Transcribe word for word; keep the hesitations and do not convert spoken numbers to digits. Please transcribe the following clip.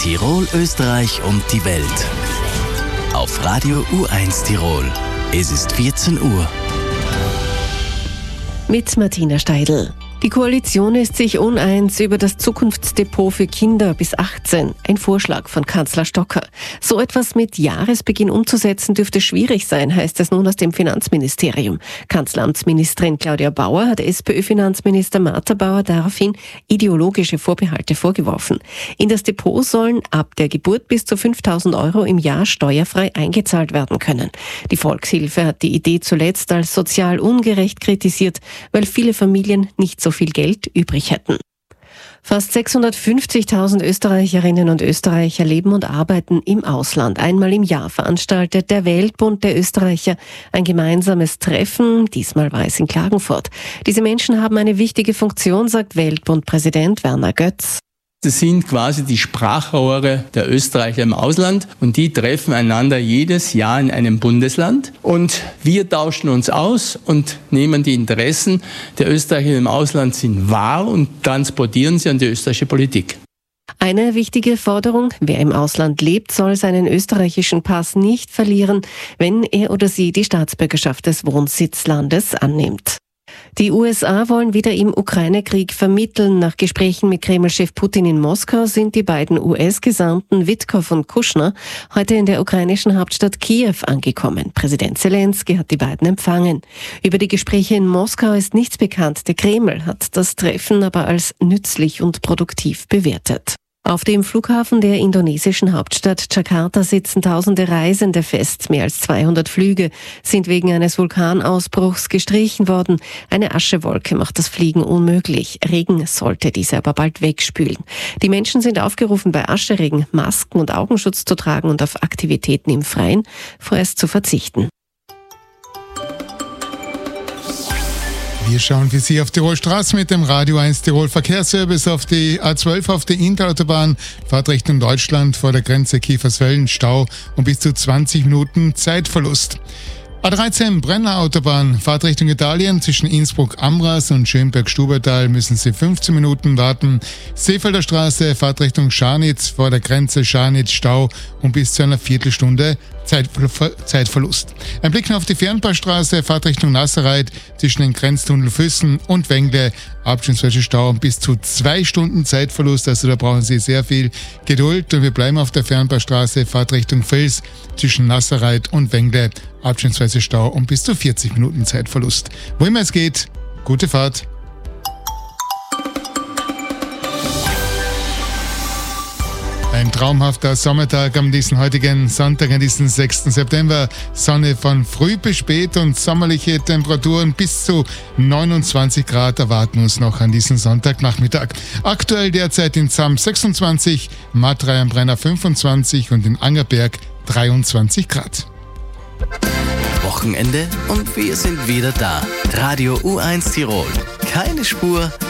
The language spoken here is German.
Tirol, Österreich und die Welt. Auf Radio U eins Tirol. Es ist vierzehn Uhr. Mit Martina Steidl. Die Koalition ist sich uneins über das Zukunftsdepot für Kinder bis achtzehn. Ein Vorschlag von Kanzler Stocker. So etwas mit Jahresbeginn umzusetzen dürfte schwierig sein, heißt es nun aus dem Finanzministerium. Kanzleramtsministerin Claudia Bauer hat SPÖ-Finanzminister Martha Bauer daraufhin ideologische Vorbehalte vorgeworfen. In das Depot sollen ab der Geburt bis zu fünftausend Euro im Jahr steuerfrei eingezahlt werden können. Die Volkshilfe hat die Idee zuletzt als sozial ungerecht kritisiert, weil viele Familien nicht so viel Geld übrig hätten. Fast sechshundertfünfzigtausend Österreicherinnen und Österreicher leben und arbeiten im Ausland. Einmal im Jahr veranstaltet der Weltbund der Österreicher ein gemeinsames Treffen. Diesmal war es in Klagenfurt. Diese Menschen haben eine wichtige Funktion, sagt Weltbundpräsident Werner Götz. Das sind quasi die Sprachrohre der Österreicher im Ausland und die treffen einander jedes Jahr in einem Bundesland und wir tauschen uns aus und nehmen die Interessen der Österreicher im Ausland sind wahr und transportieren sie an die österreichische Politik. Eine wichtige Forderung: Wer im Ausland lebt, soll seinen österreichischen Pass nicht verlieren, wenn er oder sie die Staatsbürgerschaft des Wohnsitzlandes annimmt. Die U S A wollen wieder im Ukraine-Krieg vermitteln. Nach Gesprächen mit Kreml-Chef Putin in Moskau sind die beiden U S-Gesandten Witkow und Kushner heute in der ukrainischen Hauptstadt Kiew angekommen. Präsident Zelensky hat die beiden empfangen. Über die Gespräche in Moskau ist nichts bekannt. Der Kreml hat das Treffen aber als nützlich und produktiv bewertet. Auf dem Flughafen der indonesischen Hauptstadt Jakarta sitzen tausende Reisende fest. Mehr als zweihundert Flüge sind wegen eines Vulkanausbruchs gestrichen worden. Eine Aschewolke macht das Fliegen unmöglich. Regen sollte diese aber bald wegspülen. Die Menschen sind aufgerufen, bei Ascheregen Masken und Augenschutz zu tragen und auf Aktivitäten im Freien vorerst zu verzichten. Wir schauen für Sie auf Tirol Straße mit dem Radio eins Tirol Verkehrsservice auf die A zwölf auf der Interautobahn, Fahrtrichtung Deutschland vor der Grenze Kiefersfelden, Stau und bis zu zwanzig Minuten Zeitverlust. A dreizehn Brenner Autobahn, Fahrtrichtung Italien zwischen Innsbruck-Amras und Schönberg-Stubertal müssen Sie fünfzehn Minuten warten. Seefelder Straße, Fahrtrichtung Scharnitz vor der Grenze Scharnitz, Stau und bis zu einer Viertelstunde Zeitver- Zeitverlust. Ein Blick auf die Fernpassstraße, Fahrtrichtung Nasserreit zwischen den Grenztunnel Füssen und Wengle, abschnittsweise Stau und bis zu zwei Stunden Zeitverlust, also da brauchen Sie sehr viel Geduld. Und wir bleiben auf der Fernpassstraße, Fahrtrichtung Vils zwischen Nasserreit und Wengle, abschnittsweise Stau und bis zu vierzig Minuten Zeitverlust. Wo immer es geht, gute Fahrt. Ein traumhafter Sommertag am diesem heutigen Sonntag, an diesem sechsten September. Sonne von früh bis spät und sommerliche Temperaturen bis zu neunundzwanzig Grad erwarten uns noch an diesem Sonntagnachmittag. Aktuell derzeit in Zamm sechsundzwanzig, Matrei am Brenner fünfundzwanzig und in Angerberg dreiundzwanzig Grad. Wochenende und wir sind wieder da. Radio U eins Tirol. Keine Spur,